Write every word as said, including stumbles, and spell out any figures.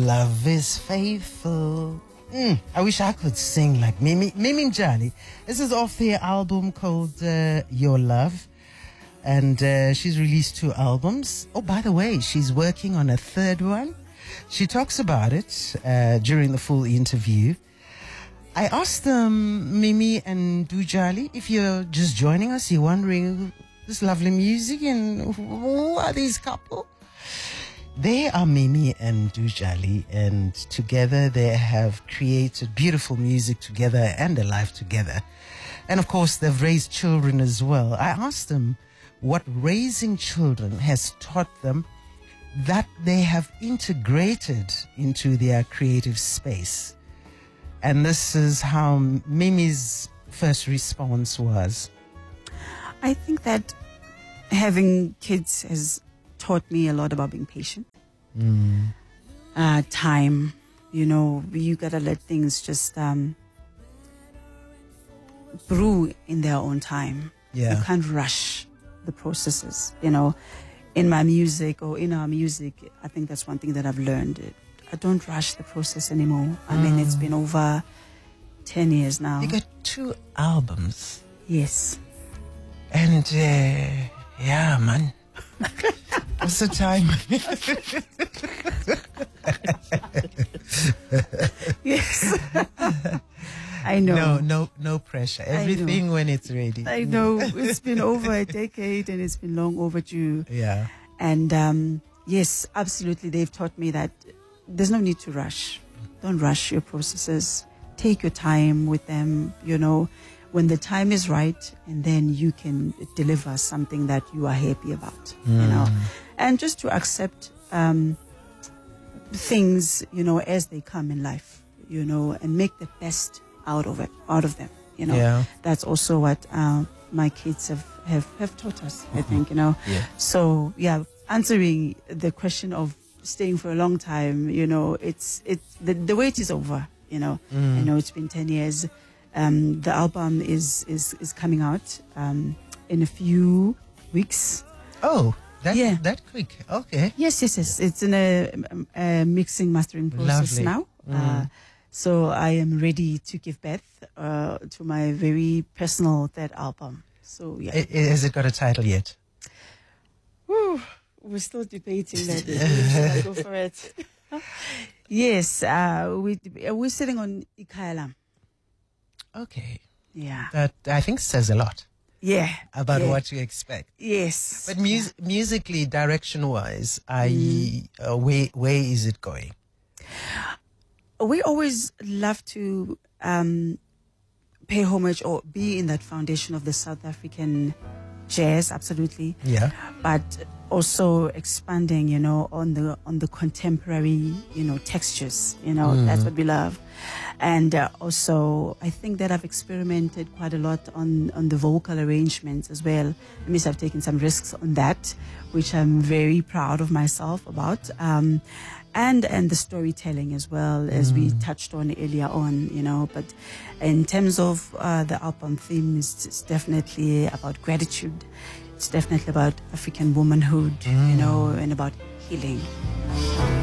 love is faithful. Mm, I wish I could sing like Mimi. Mimi Njali. This is off her album called uh, Your Love. And uh, she's released two albums. Oh, by the way, she's working on a third one. She talks about it uh, during the full interview. I asked them, Mimi and Dujali, if you're just joining us, you're wondering this lovely music and who are these couple? They are Mimi and Dujali, and together they have created beautiful music together and a life together. And of course, they've raised children as well. I asked them what raising children has taught them that they have integrated into their creative space. And this is how Mimi's first response was. I think that having kids has taught me a lot about being patient. Mm. Uh, time, you know, you gotta let things just um, brew in their own time. Yeah. You can't rush the processes, you know. In my music or in our music, I think that's one thing that I've learned. I don't rush the process anymore. I Mm. mean, it's been over ten years now. You got two albums. Yes. And, uh, yeah, man. What's the time? Yes. I know. No, no, no pressure. Everything when it's ready. I know. It's been over a decade and it's been long overdue. Yeah. And um, yes, absolutely. They've taught me that there's no need to rush. Don't rush your processes. Take your time with them, you know, when the time is right, and then you can deliver something that you are happy about, mm. you know. And just to accept um, things, you know, as they come in life, you know, and make the best out of it, out of them, you know. Yeah. That's also what uh, my kids have, have, have taught us, mm-hmm. I think, you know. Yeah. So, yeah, answering the question of staying for a long time, you know, it's, it's the, the wait is over, you know. Mm. I know it's been ten years. Um, the album is, is, is coming out um, in a few weeks. Oh, that, yeah. that quick. Okay. Yes, yes, yes. It's in a, a mixing, mastering process Lovely. now. Mm. Uh, so I am ready to give birth uh, to my very personal third album. So, yeah. I, has it got a title yet? Whew, we're still debating that. Should I go for it? Yes, uh, we, we're sitting on Ikhayalam. Okay. Yeah. That, I think, says a lot. Yeah. About yeah. what you expect. Yes. But mus- yeah. musically, direction-wise, I, mm. uh, where, where is it going? We always love to um, pay homage or be in that foundation of the South African jazz, absolutely. Yeah. But also expanding, you know, on the on the contemporary, you know, textures. You know, mm. that's what we love. And uh, also, I think that I've experimented quite a lot on, on the vocal arrangements as well. I mean, I've taken some risks on that, which I'm very proud of myself about. Um, and and the storytelling as well, as mm. we touched on earlier on, you know. But in terms of uh, the album theme, it's, it's definitely about gratitude. It's definitely about African womanhood, mm. you know, and about healing.